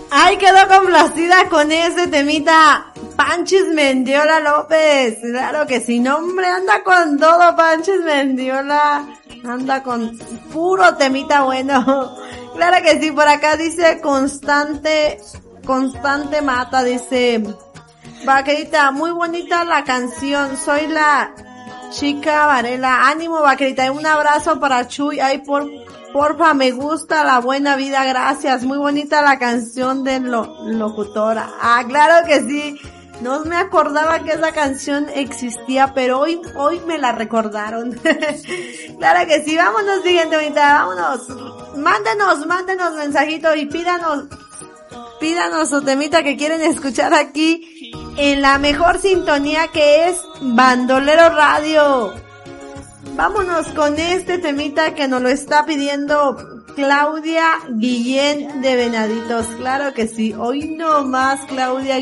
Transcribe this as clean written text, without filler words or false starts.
Ay, quedó complacida con ese temita Panchis Mendiola López. Claro que sí, no hombre, anda con todo Panchis Mendiola. Anda con puro temita bueno. Claro que sí, por acá dice Constante Mata, dice, Vaquerita, muy bonita la canción, soy la chica Varela, ánimo Vaquerita, un abrazo para Chuy, ay porfa, me gusta la buena vida, gracias, muy bonita la canción de locutora. Ah, claro que sí, no me acordaba que esa canción existía, pero hoy me la recordaron. Claro que sí, vámonos siguiente bonita, vámonos, mándenos mensajitos y pídanos su temita que quieren escuchar aquí en la mejor sintonía que es Bandolero Radio. Vámonos con este temita que nos lo está pidiendo Claudia Guillén de Venaditos. Claro que sí, hoy no más Claudia